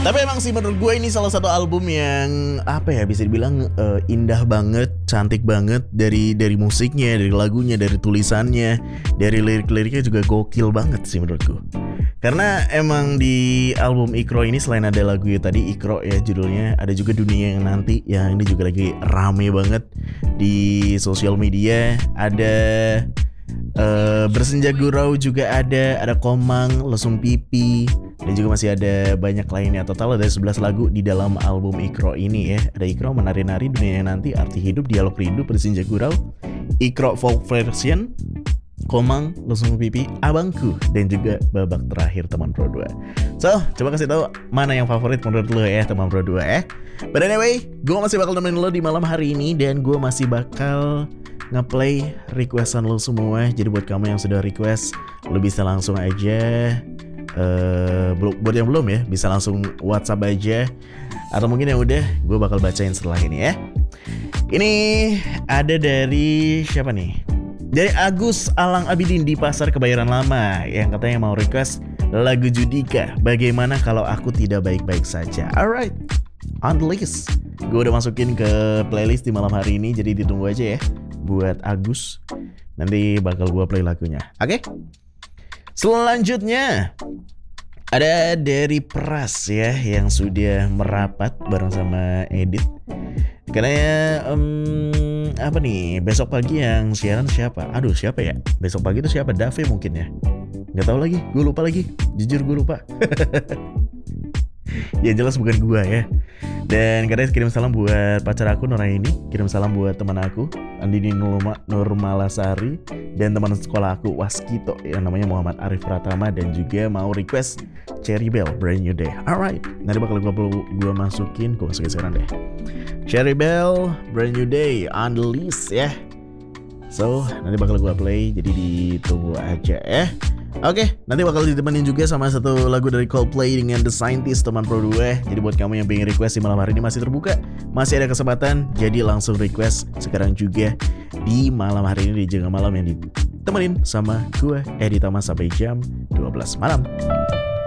Tapi emang sih menurut gue ini salah satu album yang apa ya, bisa dibilang indah banget, cantik banget dari musiknya, dari lagunya, dari tulisannya, dari lirik-liriknya juga gokil banget sih menurut gue. Karena emang di album Iqro ini selain ada lagu tadi Iqro ya judulnya, ada juga Dunia Yang Nanti yang ini juga lagi rame banget di sosial media. Ada Bersenja Gurau juga ada Komang, Lesung Pipi, dan juga masih ada banyak lainnya. Total ada 11 lagu di dalam album Iqro ini ya. Ada Iqro, Menari-Nari, Dunia Yang Nanti, Arti Hidup, Dialog Rindu, Bersenja Gurau, Iqro Folk Version, Komang, Lesung Pipi, Abangku, dan juga babak terakhir Teman Pro 2. So, coba kasih tahu mana yang favorit menurut lo ya Teman Pro 2 ya. But anyway, gue masih bakal nemenin lo di malam hari ini, dan gue masih bakal ngeplay requestan lo semua. Jadi buat kamu yang sudah request, lo bisa langsung aja buat yang belum ya, bisa langsung WhatsApp aja, atau mungkin yang udah, gue bakal bacain setelah ini ya. Ini ada dari siapa nih? Dari Agus Alang Abidin di Pasar Kebayoran Lama, yang katanya mau request lagu Judika, Bagaimana Kalau Aku Tidak Baik-Baik Saja. Alright, on the list. Gue udah masukin ke playlist di malam hari ini, jadi ditunggu aja ya buat Agus. Nanti bakal gue play lagunya. Oke? Selanjutnya ada dari Pras ya, yang sudah merapat bareng sama Edit. Karena apa nih, besok pagi yang siaran siapa? Aduh, siapa ya? Besok pagi itu siapa? Dave mungkin ya? Gak tahu lagi, gue lupa lagi. Jujur gue lupa. Ya jelas bukan gue ya. Dan katanya kirim salam buat pacar aku Nuraini, kirim salam buat teman aku Andini Nurmalasari, dan teman sekolah aku Waskito yang namanya Muhammad Arif Pratama, dan juga mau request Cherry Bell, Brand New Day. Alright, nanti bakal gue masukin sekarang deh. Cherry Bell, Brand New Day on the list ya. So, nanti bakal gue play, jadi ditunggu aja ya. Oke, nanti bakal ditemenin juga sama satu lagu dari Coldplay dengan The Scientist Teman Pro 2. Jadi buat kamu yang pengen request di malam hari ini masih terbuka, masih ada kesempatan. Jadi langsung request sekarang juga di malam hari ini di Jenga Malam yang ditemenin sama gue Edi Tama sampai jam 12 malam.